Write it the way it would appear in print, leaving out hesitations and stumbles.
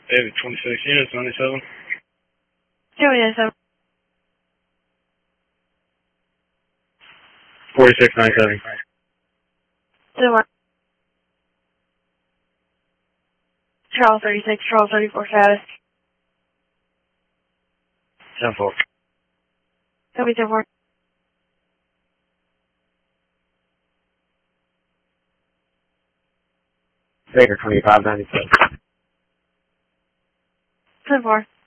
David, 26 units, 97. Joey, 97. 4697. Charles 36, Charles 34 status. 10-4. Copy 10-4. Baker, 2597. 10-4.